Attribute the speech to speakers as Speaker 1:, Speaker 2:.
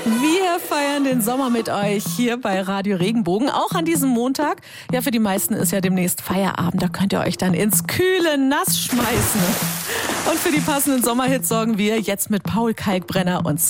Speaker 1: Wir feiern den Sommer mit euch hier bei Radio Regenbogen, auch an diesem Montag. Ja, für die meisten ist ja demnächst Feierabend, da könnt ihr euch dann ins kühle Nass schmeißen. Und für die passenden Sommerhits sorgen wir jetzt mit Paul Kalkbrenner und